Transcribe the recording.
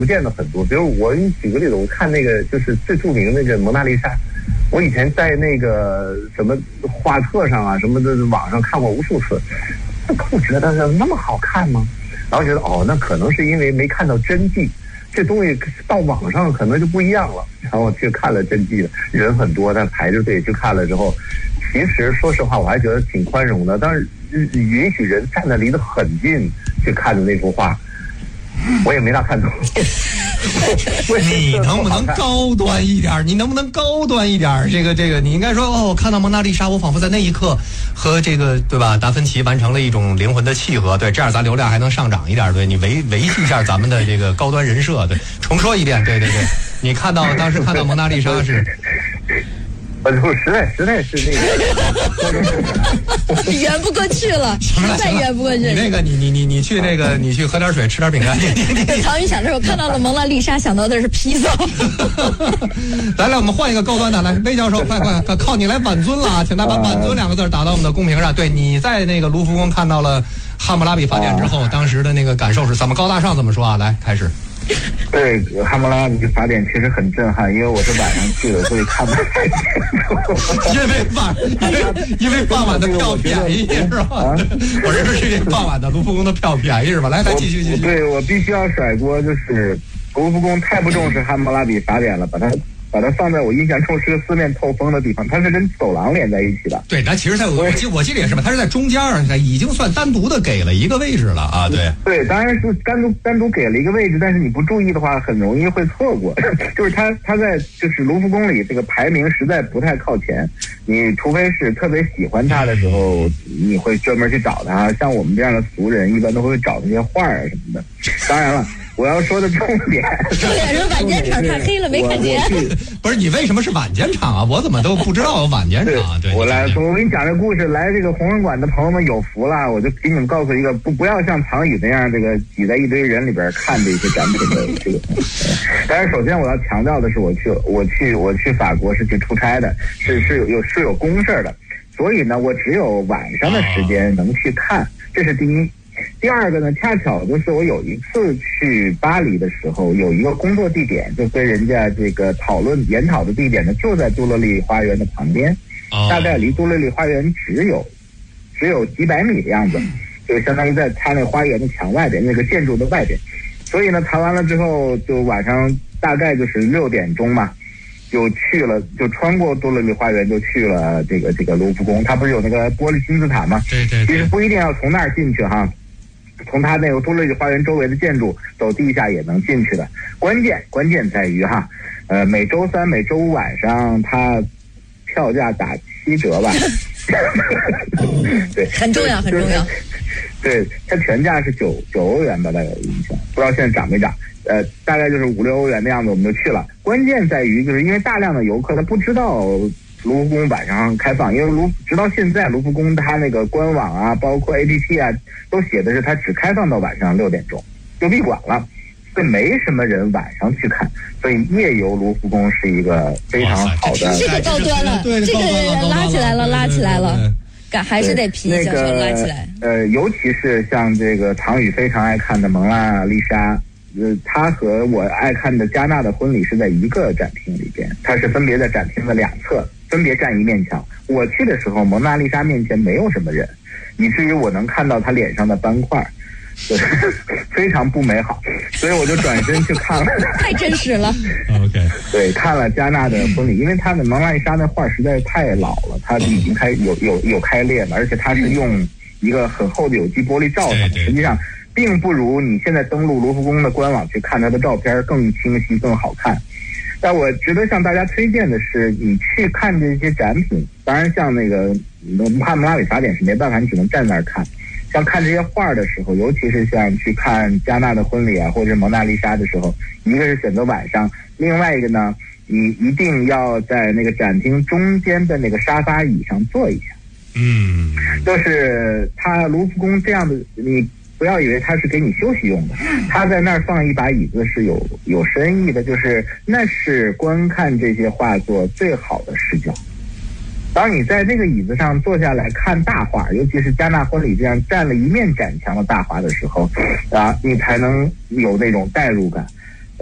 不见得很多。比如我举个例子，我看那个就是最著名的那个蒙娜丽莎，我以前在那个什么画册上啊什么的网上看过无数次，我觉得那么好看吗？然后觉得那可能是因为没看到真迹，这东西到网上可能就不一样了。然后去看了真迹的，人很多，但排着队去看了之后，其实说实话我还觉得挺宽容的，但是允许人站得离得很近去看的那幅画，我也没大看懂。 你能不能高端一点？你能不能高端一点？这个，你应该说我看到蒙娜丽莎，我仿佛在那一刻和这个对吧？达芬奇完成了一种灵魂的契合，对，这样咱流量还能上涨一点，对，你维系一下咱们的这个高端人设，对，重说一遍，对，你当时看到蒙娜丽莎是。 我实在是那个圆不过去了，实在圆不过去。 你那个你去那个你去喝点水，吃点饼干。 唐宇想着我看到了蒙娜丽莎，想到的是披萨。 来，我们换一个高端的，来，魏教授，快，靠你来挽尊了啊！请他把挽尊两个字打到我们的公屏上。对，你在那个卢浮宫看到了汉谟拉比法典之后，当时的那个感受是怎么高大上怎么说啊？来，开始。 对，汉谟拉比法典其实很震撼，因为我是晚上去的，所以看不太清楚。 因为傍晚的票便宜是吧？我认为是因为傍晚的卢浮宫的票便宜是吧？来，继续。 对，我必须要甩锅，就是卢浮宫太不重视汉谟拉比法典了，把它放在我印象中是个四面透风的地方，它是跟走廊连在一起的。 对，它其实我记得也是吧，它是在中间上，已经算单独的给了一个位置了啊。 对，当然是单独给了一个位置，但是你不注意的话，很容易会错过。就是它在就是卢浮宫里这个排名实在不太靠前，你除非是特别喜欢它的时候，你会专门去找它。像我们这样的俗人，一般都会找那些画啊什么的。当然了。我要说的重点是晚间场太黑了没看见。 不是，你为什么是晚间场啊？我怎么都不知道有晚间场啊？对， 我给你讲这故事，来这个红人馆的朋友们有福了，我就给你们告诉一个不要像唐宇那样这个挤在一堆人里边看这些展品的这个。但是首先我要强调的是，我去法国是去出差的，是有公事的，所以呢，我只有晚上的时间能去看，这是第一。第二个呢，恰巧就是我有一次去巴黎的时候，有一个工作地点，就跟人家这个研讨的地点呢，就在杜乐丽花园的旁边，大概离杜乐丽花园只有几百米的样子，就相当于在它那个花园的墙外边，那个建筑的外边。所以呢，谈完了之后，就晚上大概就是6点钟嘛，就穿过杜乐丽花园，就去了这个卢浮宫。它不是有那个玻璃金字塔吗？ 对。 其实不一定要从那儿进去哈。从它那个杜乐丽花园周围的建筑走地下也能进去的。关键在于哈，每周三、每周五晚上它票价打7折吧。对， 很重要。 对，它全价是9欧元吧，大概有印象，不知道现在涨没涨。大概就是5-6欧元的样子，我们就去了。关键在于就是因为大量的游客他不知道卢浮宫晚上开放，因为直到现在卢浮宫它那个官网啊，包括 APP 啊，都写的是它只开放到晚上6点钟就闭馆了，所以没什么人晚上去看，所以夜游卢浮宫是一个非常好的。 这个高端了，这个拉起来了。还是得皮一下拉起来。 尤其是像这个唐宇非常爱看的蒙娜丽莎，他和我爱看的加纳的婚礼是在一个展厅里边，它是分别在展厅的2侧，分别站一面墙。我去的时候，蒙娜丽莎面前没有什么人，以至于我能看到她脸上的斑块，非常不美好，所以我就转身去看了。 太真实了。 OK， 对，看了加纳的婚礼，因为他的蒙娜丽莎那画实在是太老了，它已经有开裂了，而且它是用一个很厚的有机玻璃罩上，实际上并不如你现在登录卢浮宫的官网去看它的照片更清晰、更好看。但我值得向大家推荐的是，你去看这些展品，当然像那个汉谟拉比法典是没办法，你只能站那儿看。像看这些画的时候，尤其是像去看加纳的婚礼啊，或者蒙娜丽莎的时候，一个是选择晚上，另外一个呢，你一定要在那个展厅中间的那个沙发椅上坐一下。就是它卢浮宫这样的，你不要以为它是给你休息用的，它在那儿放一把椅子是有深意的，就是那是观看这些画作最好的视角。当你在这个椅子上坐下来看大画，尤其是加纳婚礼这样占了一面展墙的大画的时候，你才能有那种代入感。